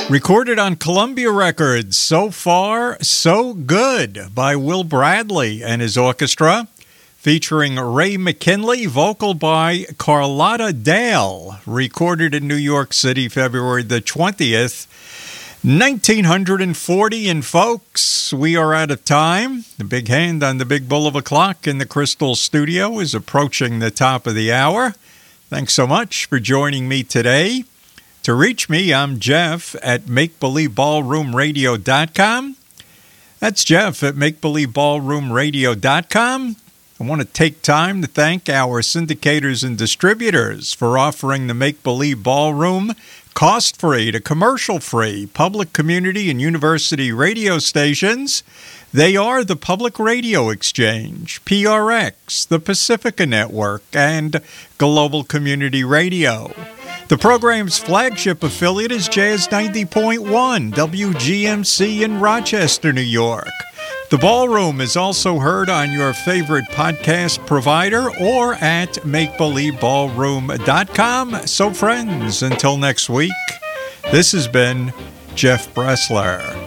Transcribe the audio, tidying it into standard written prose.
Recorded on Columbia Records, So Far, So Good by Will Bradley and his orchestra, featuring Ray McKinley, vocal by Carlotta Dale, recorded in New York City, February the 20th, 1940. And folks, we are out of time. The big hand on the big bull of a clock in the Crystal Studio is approaching the top of the hour. Thanks so much for joining me today. To reach me, I'm Jeff at MakeBelieveBallroomRadio.com. That's Jeff at MakeBelieveBallroomRadio.com. I want to take time to thank our syndicators and distributors for offering the Make Believe Ballroom cost-free to commercial-free public, community, and university radio stations. They are the Public Radio Exchange, PRX, the Pacifica Network, and Global Community Radio. The program's flagship affiliate is Jazz 90.1, WGMC in Rochester, New York. The Ballroom is also heard on your favorite podcast provider or at MakeBelieveBallroom.com. So friends, until next week, this has been Jeff Bressler.